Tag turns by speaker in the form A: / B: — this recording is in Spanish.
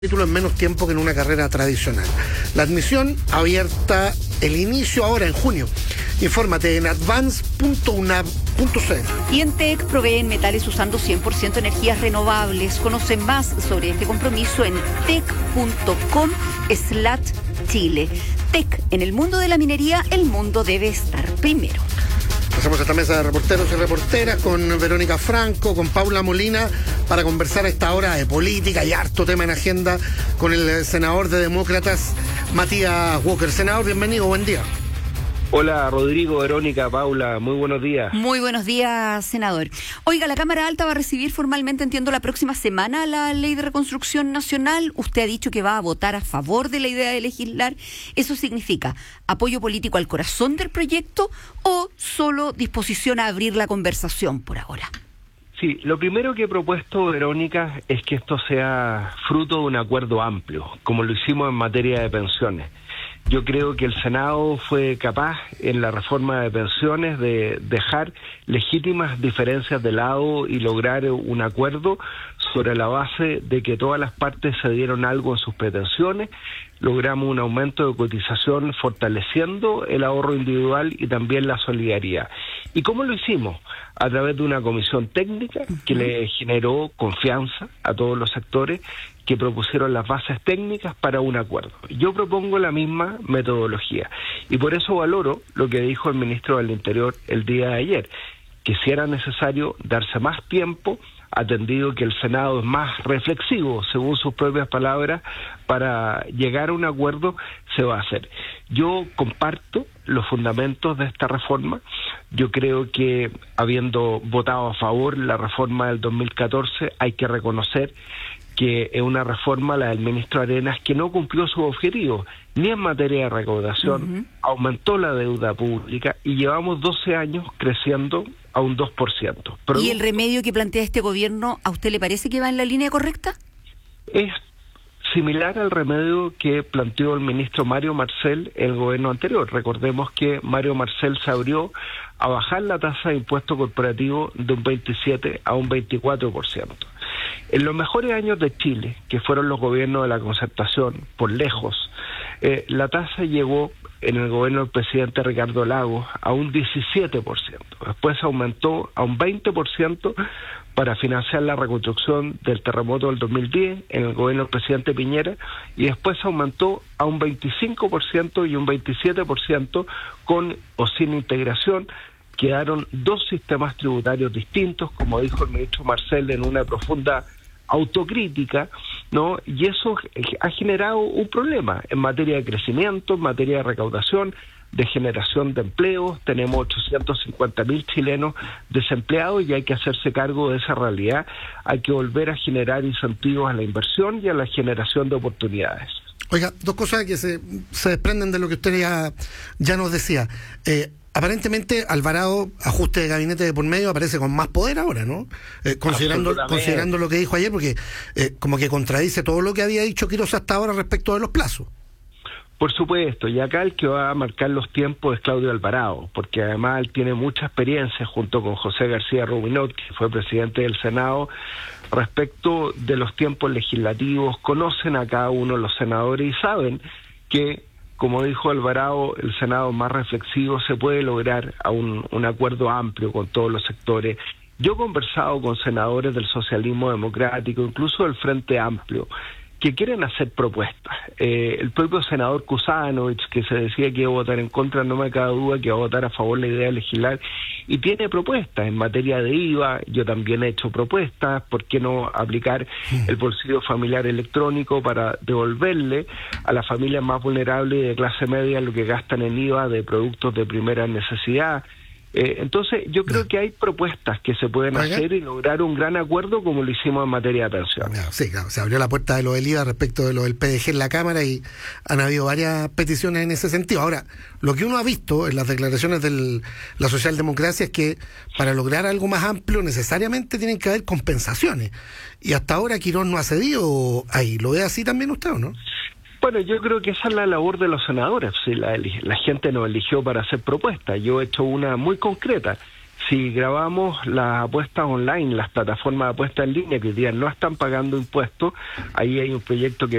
A: título en menos tiempo que en una carrera tradicional. La admisión abierta el inicio ahora en junio. Infórmate en advance.unab.cl.
B: Y en TEC proveen metales usando 100% energías renovables. Conoce más sobre este compromiso en tec.com/Chile. TEC, en el mundo de la minería, el mundo debe estar primero.
A: Pasamos a esta mesa de reporteros y reporteras con Verónica Franco, con Paula Molina, para conversar a esta hora de política y harto tema en agenda con el senador de Demócratas, Matías Walker. Senador, bienvenido, buen día.
C: Hola Rodrigo, Verónica, Paula, muy buenos días.
B: Muy buenos días, senador. Oiga, la Cámara Alta va a recibir formalmente, entiendo, la próxima semana la Ley de Reconstrucción Nacional. Usted ha dicho que va a votar a favor de la idea de legislar. ¿Eso significa apoyo político al corazón del proyecto o solo disposición a abrir la conversación por ahora?
C: Sí, lo primero que he propuesto, Verónica, es que esto sea fruto de un acuerdo amplio, como lo hicimos en materia de pensiones. Yo creo que el Senado fue capaz en la reforma de pensiones de dejar legítimas diferencias de lado y lograr un acuerdo sobre la base de que todas las partes se dieron algo en sus pretensiones. Logramos un aumento de cotización fortaleciendo el ahorro individual y también la solidaridad. ¿Y cómo lo hicimos? A través de una comisión técnica que le generó confianza a todos los sectores que propusieron las bases técnicas para un acuerdo. Yo propongo la misma metodología y por eso valoro lo que dijo el ministro del Interior el día de ayer, que si era necesario darse más tiempo, atendido que el Senado es más reflexivo, según sus propias palabras, para llegar a un acuerdo, se va a hacer. Yo comparto los fundamentos de esta reforma. Yo creo que, habiendo votado a favor la reforma del 2014, hay que reconocer que es una reforma, la del ministro Arenas, que no cumplió sus objetivos, ni en materia de recaudación, aumentó la deuda pública y llevamos 12 años creciendo a un 2%.
B: ¿Y el remedio que plantea este gobierno, a usted le parece que va en la línea correcta?
C: Es similar al remedio que planteó el ministro Mario Marcel en el gobierno anterior. Recordemos que Mario Marcel se abrió a bajar la tasa de impuesto corporativo de un 27 a un 24%. En los mejores años de Chile, que fueron los gobiernos de la concertación, por lejos, la tasa llegó en el gobierno del presidente Ricardo Lagos a un 17%. Después aumentó a un 20% para financiar la reconstrucción del terremoto del 2010 en el gobierno del presidente Piñera, y después aumentó a un 25% y un 27% con o sin integración. Quedaron dos sistemas tributarios distintos, como dijo el ministro Marcel en una profunda autocrítica, ¿no? Y eso ha generado un problema en materia de crecimiento, en materia de recaudación, de generación de empleos. Tenemos 850.000 chilenos desempleados y hay que hacerse cargo de esa realidad. Hay que volver a generar incentivos a la inversión y a la generación de oportunidades.
A: Oiga, dos cosas que se desprenden de lo que usted ya nos decía. Aparentemente Alvarado, ajuste de gabinete de por medio, aparece con más poder ahora, ¿no? Considerando lo que dijo ayer, porque como que contradice todo lo que había dicho Quirós hasta ahora respecto de los plazos.
C: Por supuesto, y acá el que va a marcar los tiempos es Claudio Alvarado, porque además él tiene mucha experiencia junto con José García Rubinot, que fue presidente del Senado, respecto de los tiempos legislativos. Conocen a cada uno de los senadores y saben que, como dijo Alvarado, el Senado más reflexivo, se puede lograr a un acuerdo amplio con todos los sectores. Yo he conversado con senadores del socialismo democrático, incluso del Frente Amplio, que quieren hacer propuestas. El propio senador Kusanovich, que se decía que iba a votar en contra, no me cabe duda que va a votar a favor de la idea de legislar, y tiene propuestas en materia de IVA. Yo también he hecho propuestas. ¿Por qué no aplicar el bolsillo familiar electrónico para devolverle a las familias más vulnerables y de clase media lo que gastan en IVA de productos de primera necesidad? Entonces yo creo que hay propuestas que se pueden hacer y lograr un gran acuerdo, como lo hicimos en materia de pensiones.
A: Sí, claro, se abrió la puerta de lo del IVA respecto de lo del PDG en la Cámara y han habido varias peticiones en ese sentido. Ahora, lo que uno ha visto en las declaraciones de la socialdemocracia es que para lograr algo más amplio necesariamente tienen que haber compensaciones, y hasta ahora Quirós no ha cedido ahí. ¿Lo ve así también usted o no?
C: Bueno, yo creo que esa es la labor de los senadores. Si la gente nos eligió para hacer propuestas. Yo he hecho una muy concreta. si grabamos las apuestas online, las plataformas de apuestas en línea que hoy día no están pagando impuestos, ahí hay un proyecto que